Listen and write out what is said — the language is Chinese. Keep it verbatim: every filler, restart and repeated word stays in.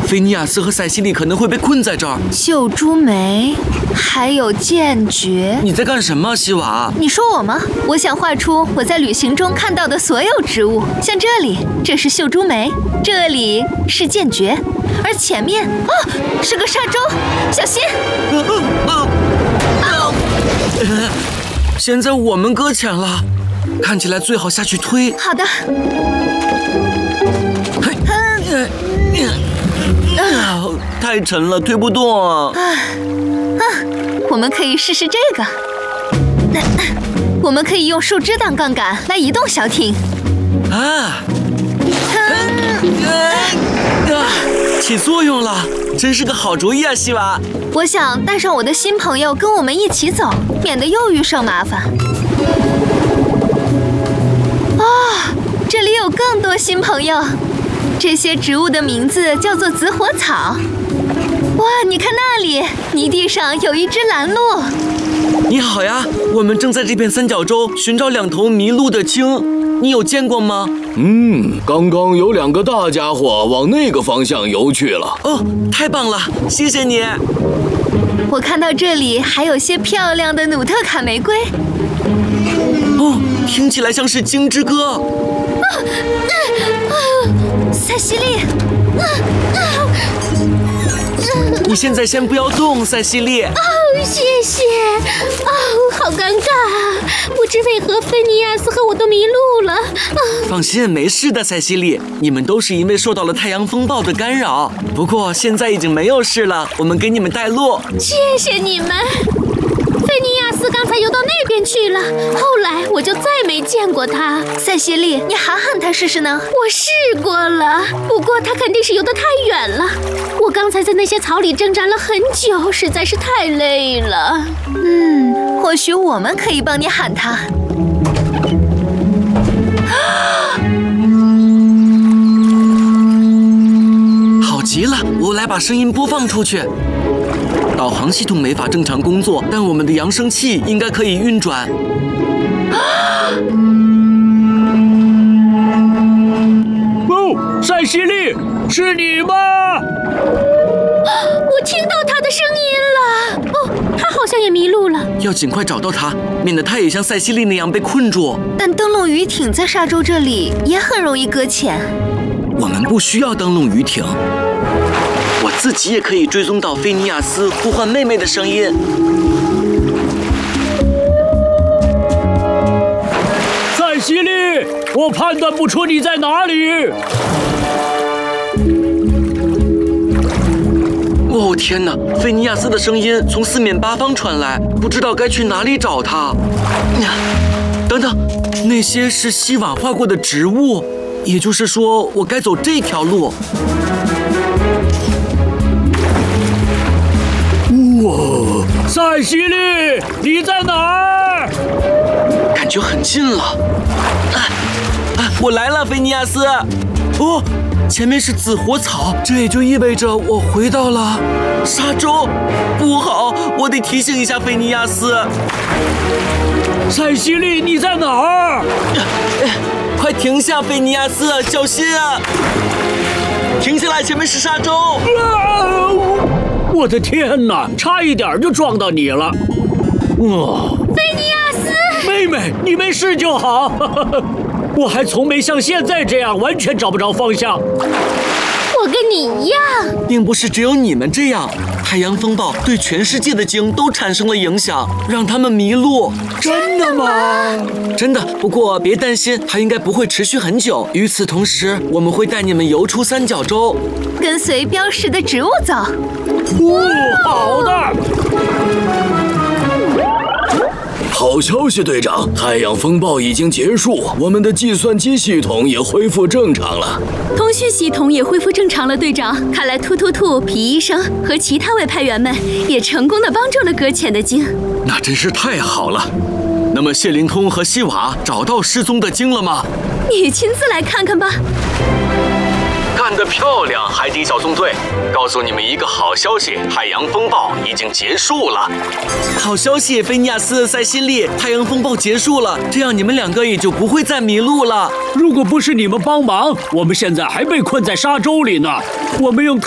菲尼亚斯和塞西莉可能会被困在这儿。 秀珠梅，还有剑诀。 你在干什么，西瓦？ 你说我吗？我想画出我在旅行中看到的所有植物，像这里，这是秀珠梅，这里是剑诀，而前面啊是个沙洲，小心！ 呃呃呃呃、现在我们搁浅了，看起来最好下去推。 好的。 嘿，呃呃、太沉了，推不动啊。 啊啊！我们可以试试这个。那、呃、我们可以用树枝当杠杆来移动小艇。 啊！呃啊！起作用了，真是个好主意啊，西瓦。 我想带上我的新朋友跟我们一起走，免得又遇上麻烦。哦，这里有更多新朋友。这些植物的名字叫做紫火草。哇，你看那里，泥地上有一只蓝鹿。 你好呀，我们正在这片三角洲寻找两头迷路的鲸，你有见过吗？ 嗯，刚刚有两个大家伙往那个方向游去了。 哦，太棒了，谢谢你。 我看到这里还有些漂亮的努特卡玫瑰。 哦，听起来像是鲸之歌。 啊啊啊！塞西莉，啊啊！ 你现在先不要动，塞西莉。 哦，谢谢。哦，好尴尬啊！不知为何菲尼亚斯和我都迷路了。哦、 放心，没事的，塞西莉。你们都是因为受到了太阳风暴的干扰，不过现在已经没有事了。我们给你们带路。 谢谢你们。菲尼亚斯刚才游到那边去了，后来我就再没见过他。 塞西莉，你喊喊他试试呢？ 我试过了，不过他肯定是游得太远了。我刚才在那些草里挣扎了很久，实在是太累了。 嗯，或许我们可以帮你喊他。 好极了，我来把声音播放出去。导航系统没法正常工作，但我们的扬声器应该可以运转。 哦，塞西莉，是你吗？ 我听到他的声音了。哦，他好像也迷路了。 要尽快找到他，免得他也像塞西莉那样被困住。 但灯笼鱼艇在沙洲这里也很容易搁浅。 我们不需要灯笼鱼艇。我自己也可以追踪到菲尼亚斯呼唤妹妹的声音。 塞西莉，我判断不出你在哪里。 哦天哪！菲尼亚斯的声音从四面八方传来，不知道该去哪里找他。等等，那些是西瓦画过的植物，也就是说，我该走这条路。 哇，塞西莉，你在哪儿？ 感觉很近了。啊啊！我来了，菲尼亚斯。哦，前面是紫火草，这也就意味着我回到了沙洲。不好，我得提醒一下菲尼亚斯。 塞西莉，你在哪儿？ 啊啊、快停下，菲尼亚斯，小心啊！停下来，前面是沙洲。 啊我的天哪，差一点就撞到你了！哇， 菲尼亚斯， 妹妹，你没事就好。我还从没像现在这样完全找不着方向。 我跟你一样， 并不是只有你们这样。太阳风暴对全世界的鲸都产生了影响，让他们迷路。 真的吗？ 真的。不过别担心，它应该不会持续很久。与此同时，我们会带你们游出三角洲， 跟随标识的植物走。 哦，好的。好消息，队长，太阳风暴已经结束，我们的计算机系统也恢复正常了， 通讯系统也恢复正常了。队长，看来突突兔、皮医生和其他外派员们也成功的帮助了搁浅的鲸。 那真是太好了。那么谢灵通和西瓦找到失踪的鲸了吗？ 你亲自来看看吧。 干得漂亮，海底小纵队！告诉你们一个好消息，太阳风暴已经结束了。好消息，菲尼亚斯、塞西莉，太阳风暴结束了，这样你们两个也就不会再迷路了。 如果不是你们帮忙，我们现在还被困在沙洲里呢。我们用